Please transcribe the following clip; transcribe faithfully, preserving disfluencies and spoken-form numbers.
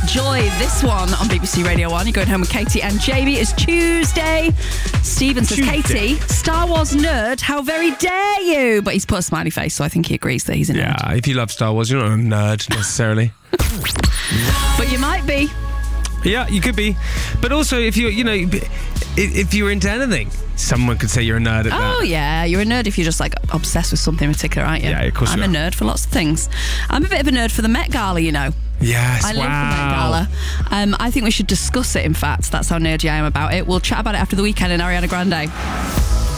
Joy. This one on B B C Radio one. You're going home with Katie and Jamie. It's Tuesday. Stephen says, Tuesday. Katie, Star Wars nerd, how very dare you? But he's put a smiley face, so I think he agrees that he's a nerd. Yeah, if you love Star Wars, you're not a nerd necessarily. But you might be. Yeah, you could be. But also, if you're, you know, if you're into anything, someone could say you're a nerd at that. Oh, yeah. You're a nerd if you're just, like, obsessed with something in particular, aren't you? Yeah, of course I'm you a are. nerd for lots of things. I'm a bit of a nerd for the Met Gala, you know. Yes, I wow. love the Met Gala. Um, I think we should discuss it, in fact. That's how nerdy I am about it. We'll chat about it after the weekend in Ariana Grande.